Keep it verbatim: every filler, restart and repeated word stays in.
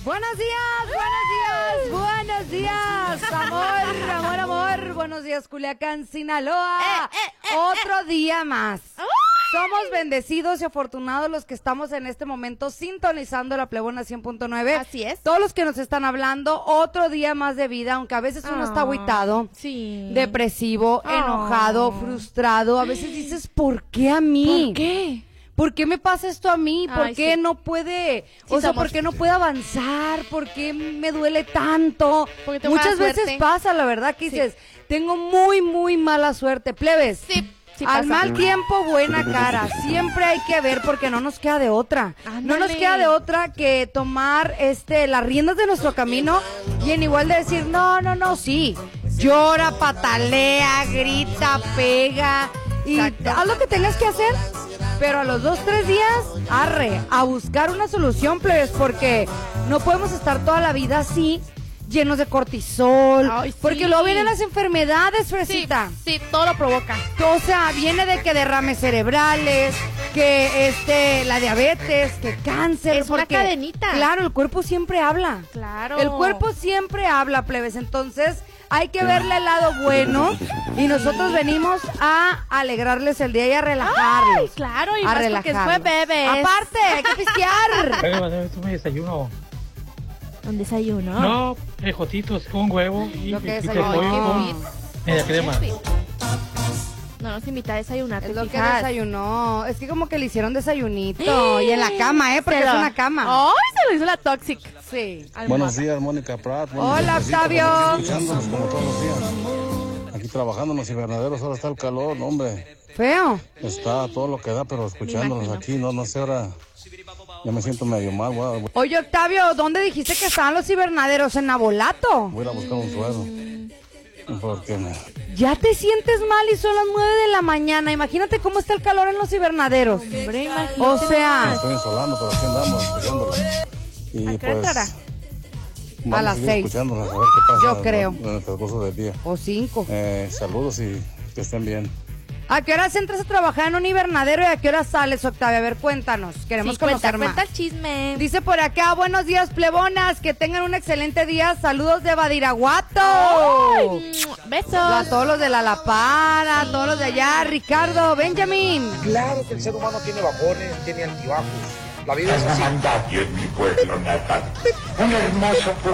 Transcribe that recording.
Buenos días, buenos días, buenos días, amor, amor, amor. Buenos días, Culiacán, Sinaloa. Eh, eh, eh, Otro día más. ¡Ay! Somos bendecidos y afortunados los que estamos en este momento sintonizando la Plebona cien punto nueve. Así es. Todos los que nos están hablando, otro día más de vida, aunque a veces uno Oh, está agüitado, sí. depresivo, Oh. enojado, frustrado. A veces dices, ¿por qué a mí? ¿Por qué? ¿Por qué me pasa esto a mí? ¿Por Ay, qué sí. no puede, Sí o sea, somos. por qué no puede avanzar? ¿Por qué me duele tanto? Porque tengo Muchas mala veces suerte. pasa, la verdad, que Sí. dices, tengo muy, muy mala suerte, plebes. Sí, sí Al pasa. mal tiempo, buena cara. Siempre hay que ver porque no nos queda de otra. No nos Ándale. queda de otra que tomar este las riendas de nuestro camino y en igual de decir, no, no, no, sí. Llora, patalea, grita, pega y Exacto. haz lo que tengas que hacer. Pero a los dos, tres días, arre, a buscar una solución, plebes, porque no podemos estar toda la vida así, llenos de cortisol, Ay, sí. porque luego vienen las enfermedades, Sí, Fresita. sí, todo lo provoca. O sea, viene de que derrames cerebrales, que este, la diabetes, que cáncer. Es una porque, cadenita. Claro, el cuerpo siempre habla. Claro. El cuerpo siempre habla, plebes. Entonces, hay que verle el lado bueno y nosotros venimos a alegrarles el día y a relajarlos. Ay, claro, y a más porque relajarlos. fue bebés. Aparte, hay que pistear. Pero esto me desayuno. ¿Un desayuno? No, ejotitos con huevo y Lo que y desayuno. pollo Ay, qué con fit. media crema. No nos invita a desayunar, Es ¿te lo que fijas? desayunó. Es que como que le hicieron desayunito. Y en la cama, ¿eh? Porque Se es lo- una cama. ¡Ay, se lo hizo la Toxic! Sí. Buenos días, Mónica Prat. Buenos Hola, días, Rosita. Octavio. Aquí escuchándonos como todos los días. Aquí trabajando en los invernaderos, ahora está el calor, no, hombre. Feo. Está todo lo que da, pero escuchándonos imagino. aquí, no, no sé, ahora ya me siento medio mal, voy a, Oye, Octavio, ¿dónde dijiste que estaban los invernaderos? ¿En Nabolato? voy a ir a buscar un suero. Porque me... Ya te sientes mal y son las nueve de la mañana. Imagínate cómo está el calor en los invernaderos. Hombre, imagínate. O me sea, estoy insolando, pero aquí andamos escuchándola. Y ¿A qué hora pues entrará? vamos A las seguir seis. escuchándola, a ver qué pasa Yo en- creo. en el transcurso del día. o cinco. Eh, saludos y que estén bien. ¿A qué horas entras a trabajar en un invernadero y a qué horas sales, Octavio? A ver, cuéntanos. Queremos Sí, cuenta, conocer más. cuenta el chisme. Dice por acá, buenos días, plebonas. Que tengan un excelente día. Saludos de Badiraguato. Ay, besos. A todos los de La La Para, a todos los de allá. Ricardo, Benjamin. Claro que el ser humano tiene bajones, tiene altibajos. La vida es así. Anda bien, mi pueblo natal. Un hermoso